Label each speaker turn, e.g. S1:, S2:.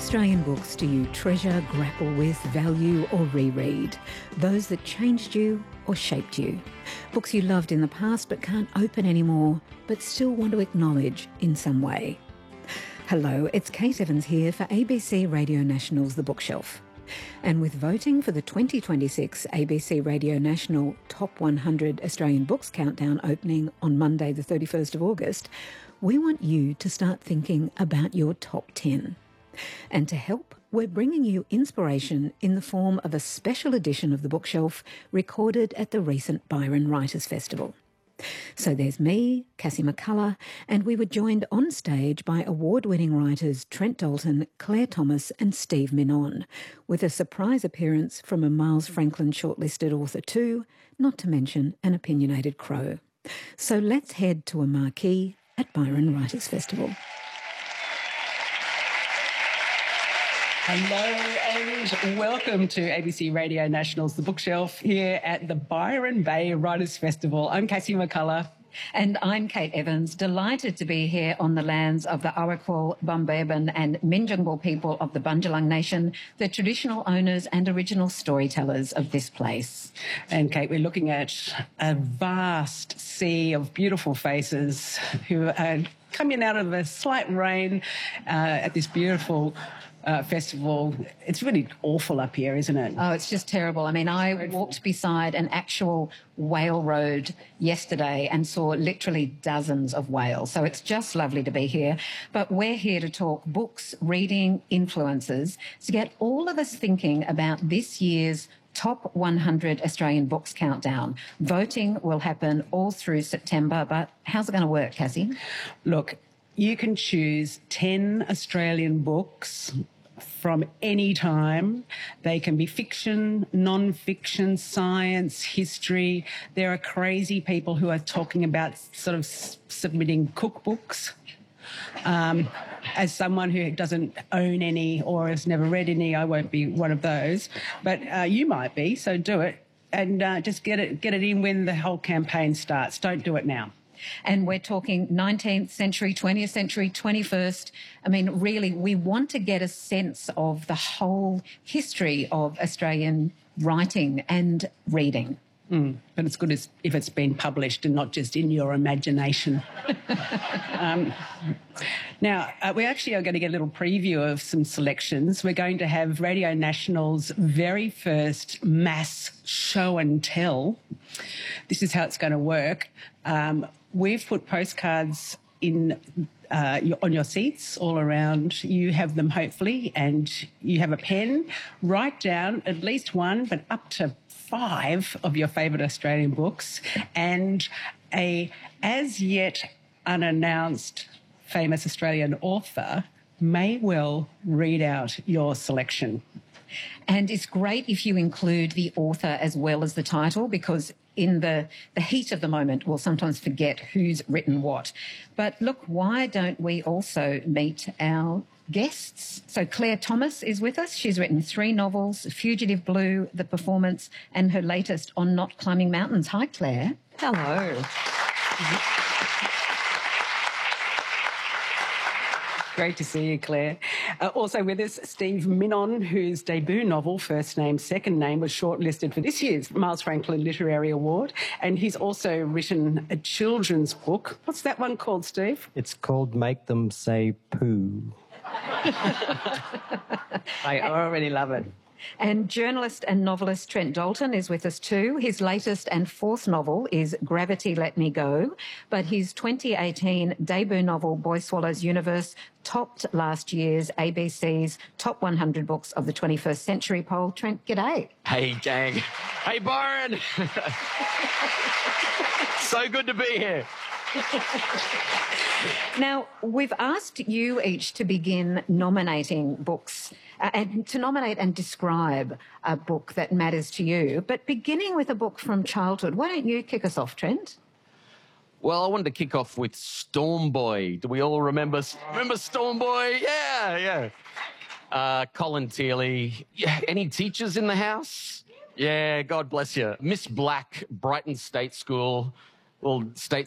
S1: Australian books do you treasure, grapple with, value or reread? Those that changed you or shaped you? Books you loved in the past but can't open anymore, but still want to acknowledge in some way? Hello, it's Kate Evans here for ABC Radio National's The Bookshelf. And with voting for the 2026 ABC Radio National Top 100 Australian Books Countdown opening on Monday the 31st of August, we want you to start thinking about your top 10. And to help, we're bringing you inspiration in the form of a special edition of The Bookshelf recorded at the recent Byron Writers' Festival. So there's me, Cassie McCullough, and we were joined on stage by award-winning writers Trent Dalton, Claire Thomas and Steve Minon, with a surprise appearance from a Miles Franklin shortlisted author too, not to mention an opinionated crow. So let's head to a marquee at Byron Writers' Festival.
S2: Hello and welcome to ABC Radio National's The Bookshelf here at the Byron Bay Writers' Festival. I'm Cassie McCullough.
S1: And I'm Kate Evans, delighted to be here on the lands of the Arakwal, Bumbayaban and Minjungbal people of the Bundjalung Nation, the traditional owners and original storytellers of this place.
S2: And Kate, we're looking at a vast sea of beautiful faces who are coming out of a slight rain at this beautiful festival. It's really awful up here, isn't it?
S1: Oh, it's just terrible. I mean, I walked beside an actual whale road yesterday and saw literally dozens of whales. So it's just lovely to be here. But we're here to talk books, reading, influences, to get all of us thinking about this year's Top 100 Australian Books Countdown. Voting will happen all through September, but how's it going to work, Cassie?
S2: Look, you can choose 10 Australian books from any time. They can be fiction, non-fiction, science, history. There are crazy people who are talking about sort of submitting cookbooks. As someone who doesn't own any or has never read any, I won't be one of those. But you might be, so do it. And just get it in when the whole campaign starts. Don't do it now.
S1: And we're talking 19th century, 20th century, 21st. I mean, really, we want to get a sense of the whole history of Australian writing and reading.
S2: But it's good if it's been published and not just in your imagination. Now, we actually are going to get a little preview of some selections. We're going to have Radio National's very first mass show and tell. This is how it's going to work. We've put postcards in on your seats all around. You have them, hopefully, and you have a pen. Write down at least one, but up to 5 of your favourite Australian books and a as yet unannounced famous Australian author may well read out your selection.
S1: And it's great if you include the author as well as the title, because in the heat of the moment, we'll sometimes forget who's written what. But look, why don't we also meet our guests? So Claire Thomas is with us. She's written 3 novels, Fugitive Blue, The Performance, and her latest On Not Climbing Mountains. Hi, Claire.
S3: Hello.
S2: Great to see you, Claire. Also with us, Steve Minon, whose debut novel, First Name, Second Name, was shortlisted for this year's Miles Franklin Literary Award. And he's also written a children's book. What's that one called, Steve?
S3: It's called Make Them Say Poo.
S2: I already love it.
S1: And journalist and novelist Trent Dalton is with us too. His latest and 4th novel is Gravity Let Me Go, but his 2018 debut novel, Boy Swallows Universe, topped last year's ABC's Top 100 Books of the 21st Century poll. Trent, g'day.
S4: Hey, gang. Hey, Byron. So good to be here.
S1: Now, we've asked you each to begin nominating books and to nominate and describe a book that matters to you, but beginning with a book from childhood. Why don't you kick us off, Trent?
S4: Well, I wanted to kick off with Storm Boy. Do we all remember Storm Boy? Yeah. Colin Teely. Yeah, any teachers in the house? Yeah, God bless you. Miss Black, Brighton State School. Well, State